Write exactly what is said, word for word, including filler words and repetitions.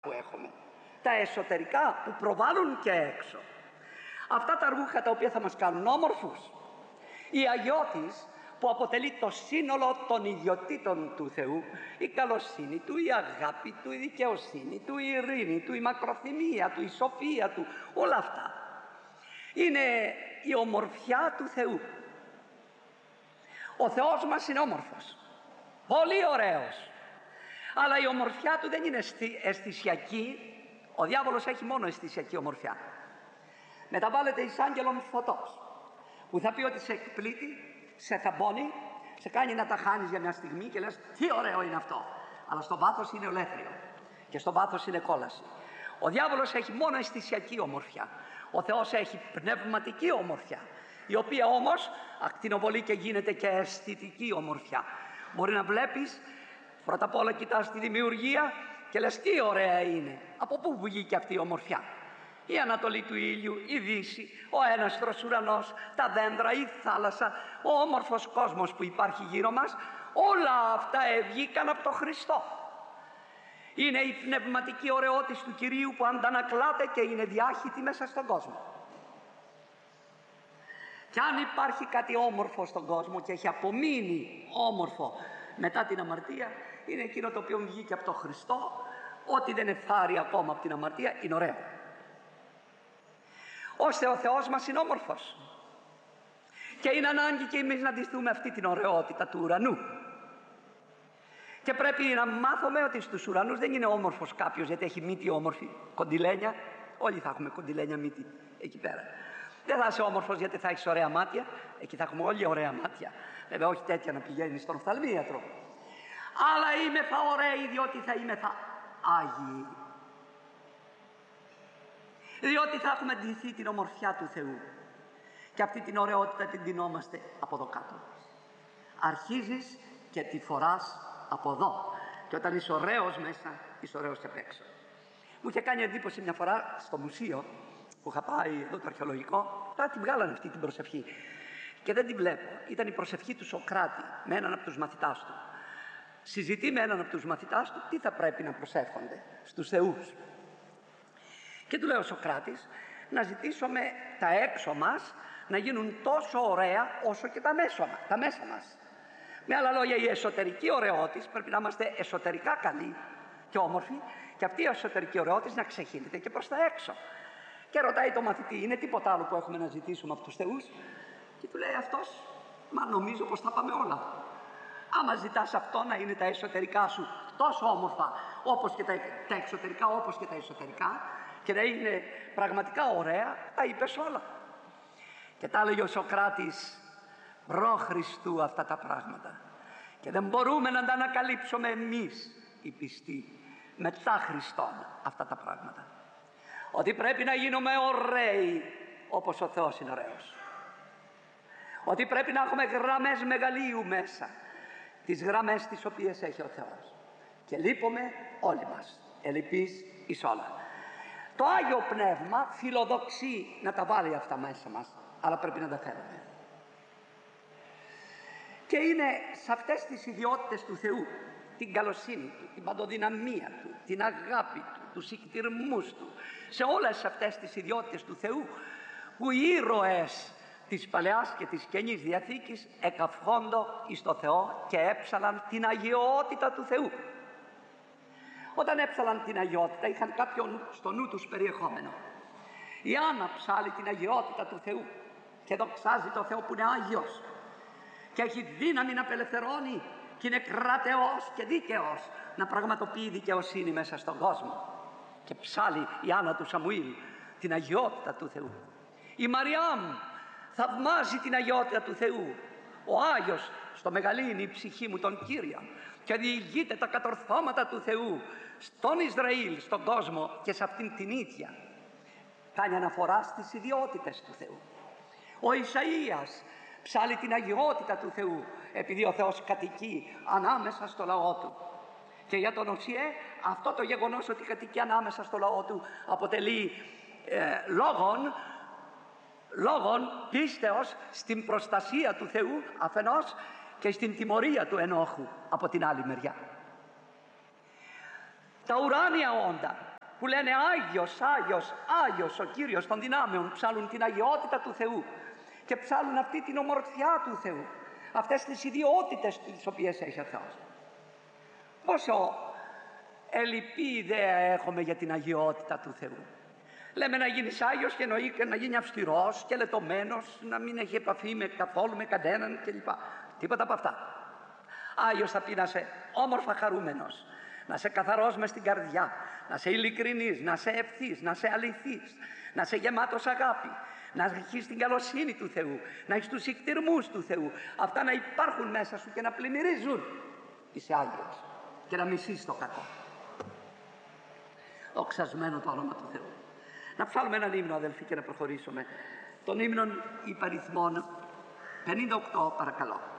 που έχουμε, τα εσωτερικά που προβάλλουν και έξω, αυτά τα ρούχα τα οποία θα μας κάνουν όμορφους. Η αγιώτης που αποτελεί το σύνολο των ιδιωτήτων του Θεού, η καλοσύνη του, η αγάπη του, η δικαιοσύνη του, η ειρήνη του, η μακροθυμία του, η σοφία του, όλα αυτά είναι η ομορφιά του Θεού. Ο Θεός μας είναι όμορφος, πολύ ωραίος, αλλά η ομορφιά του δεν είναι αισθησιακή. Ο διάβολος έχει μόνο αισθησιακή ομορφιά. Μεταβάλλεται εις άγγελον φωτός, που θα πει ότι σε εκπλήττει, σε θαμπώνει, σε κάνει να τα χάνεις για μια στιγμή και λες τι ωραίο είναι αυτό, αλλά στο βάθος είναι ολέθριο και στο βάθος είναι κόλαση. Ο διάβολος έχει μόνο αισθησιακή ομορφιά. Ο Θεός έχει πνευματική ομορφιά, η οποία όμως ακτινοβολεί και γίνεται και αισθητική ομορφιά. Μπορεί να βλέπεις, πρώτα απ' όλα κοιτάς τη δημιουργία και λες τι ωραία είναι. Από πού βγήκε αυτή η ομορφιά? Η ανατολή του ήλιου, η δύση, ο έναστρος ουρανός, τα δέντρα, η θάλασσα, ο όμορφος κόσμος που υπάρχει γύρω μας, όλα αυτά βγήκαν από τον Χριστό. Είναι η πνευματική ωραιότης του Κυρίου που αντανακλάται και είναι διάχυτη μέσα στον κόσμο. Και αν υπάρχει κάτι όμορφο στον κόσμο και έχει απομείνει όμορφο μετά την αμαρτία, είναι εκείνο το οποίο βγήκε από τον Χριστό. Ό,τι δεν εφάρει ακόμα από την αμαρτία είναι ωραίο. Ώστε ο Θεός μας είναι όμορφος και είναι ανάγκη και εμείς να αντιστούμε αυτή την ωραιότητα του ουρανού. Και πρέπει να μάθουμε ότι στους ουρανούς δεν είναι όμορφος κάποιος γιατί έχει μύτη όμορφη, κοντιλένια. Όλοι θα έχουμε κοντιλένια μύτη εκεί πέρα. Δεν θα είσαι όμορφος γιατί θα έχεις ωραία μάτια. Εκεί θα έχουμε όλοι ωραία μάτια. Βέβαια όχι τέτοια να πηγαίνει στον οφθαλμίατρο. Αλλά είμαι θα ωραίοι διότι θα είμαι θα άγιοι. Διότι θα έχουμε ντυθεί την ομορφιά του Θεού. Και αυτή την ωραιότητα την ντυνόμαστε από εδώ κάτω. Αρχίζεις και τη φοράς από εδώ. Και όταν είσαι ωραίος μέσα, είσαι ωραίος και απ' έξω. Μου είχε κάνει εντύπωση μια φορά στο μουσείο που είχα πάει εδώ το αρχαιολογικό. Τώρα την βγάλανε αυτή την προσευχή. Και δεν την βλέπω. Ήταν η προσευχή του Σοκράτη με έναν από τους μαθητάς του. Συζητεί με έναν από τους μαθητάς του τι θα πρέπει να προσεύχονται στους θεούς. Και του λέει ο Σοκράτης να ζητήσουμε τα έξω μας να γίνουν τόσο ωραία όσο και τα μέσα, τα μέσα μας. Με άλλα λόγια, η εσωτερική ωραιότης πρέπει να είμαστε εσωτερικά καλοί και όμορφοι και αυτή η εσωτερική ωραιότης να ξεχύνεται και προς τα έξω. Και ρωτάει το μαθητή, είναι τίποτα άλλο που έχουμε να ζητήσουμε από τους θεούς? Και του λέει αυτός, μα νομίζω πως θα πάμε όλα. Άμα ζητάς αυτό να είναι τα εσωτερικά σου τόσο όμορφα όπως και τα, τα εξωτερικά όπως και τα εσωτερικά και να είναι πραγματικά ωραία, τα είπες όλα. Και τα έλεγε ο Σοκράτης προ Χριστού αυτά τα πράγματα. Και δεν μπορούμε να τα ανακαλύψουμε εμείς οι πιστοί μετά Χριστόν αυτά τα πράγματα. Ότι πρέπει να γίνουμε ωραίοι όπως ο Θεός είναι ωραίος. Ότι πρέπει να έχουμε γραμμές μεγαλείου μέσα, τις γραμμές τις οποίες έχει ο Θεός. Και λείπουμε όλοι μας, ελπίς εις όλα. Το Άγιο Πνεύμα φιλοδοξεί να τα βάλει αυτά μέσα μας, αλλά πρέπει να τα θέλουμε. Και είναι σε αυτές τις ιδιότητες του Θεού, την καλοσύνη του, την παντοδυναμία του, την αγάπη του, τους εκτιρμούς του, σε όλες αυτές τις ιδιότητες του Θεού, που οι ήρωες της Παλαιάς και της Καινής Διαθήκης εκαυχόντο εις το Θεό και έψαλαν την αγιότητα του Θεού. Όταν έψαλαν την αγιότητα είχαν κάποιον στο νου τους περιεχόμενο. Η Άννα ψάλει την αγιότητα του Θεού και δοξάζει το Θεό που είναι Άγιος και έχει δύναμη να απελευθερώνει και είναι κρατεός και δίκαιος να πραγματοποιεί δικαιοσύνη μέσα στον κόσμο. Και ψάλει η Άννα του Σαμουήλ την αγιότητα του Θεού. Η Μαριάμ θαυμάζει την αγιότητα του Θεού. Ο Άγιος στο μεγαλύνει η ψυχή μου τον Κύριο και διηγείται τα κατορθώματα του Θεού στον Ισραήλ, στον κόσμο και σε αυτήν την ίδια. Κάνει αναφορά στις ιδιότητες του Θεού. Ο Ισαΐας ψάλει την αγιότητα του Θεού επειδή ο Θεός κατοικεί ανάμεσα στο λαό του. Και για τον Οσιέ αυτό το γεγονός ότι κατοικεί ανάμεσα στο λαό του αποτελεί ε, λόγον λόγων πίστεως στην προστασία του Θεού αφενός και στην τιμωρία του ενόχου από την άλλη μεριά. Τα ουράνια όντα που λένε Άγιος, Άγιος, Άγιος ο Κύριος των δυνάμεων, ψάλουν την αγιότητα του Θεού και ψάλουν αυτή την ομορφιά του Θεού, αυτές τις ιδιότητες τις οποίες έχει ο Θεός. Πόσο ελλειπή ιδέα έχουμε για την αγιότητα του Θεού. Λέμε να γίνεις Άγιος και εννοεί και να γίνει αυστηρός και λετωμένος, να μην έχει επαφή με καθόλου με κανέναν κλπ. Τίποτα από αυτά. Άγιος θα πει να είσαι όμορφα χαρούμενος, να είσαι καθαρός μες στην καρδιά, να είσαι ειλικρινής, να είσαι ευθύς, να είσαι αληθής, να είσαι γεμάτος αγάπη, να έχεις την καλοσύνη του Θεού, να έχεις τους ικτηρμούς του Θεού, αυτά να υπάρχουν μέσα σου και να πλημμυρίζουν. Είσαι Άγιος και να μισείς το κακό. Δοξασμένο το όνομα του Θεού. Να ψάλουμε έναν ύμνο, αδελφοί, και να προχωρήσουμε. Τον ύμνον υπαριθμών πενήντα οκτώ, παρακαλώ.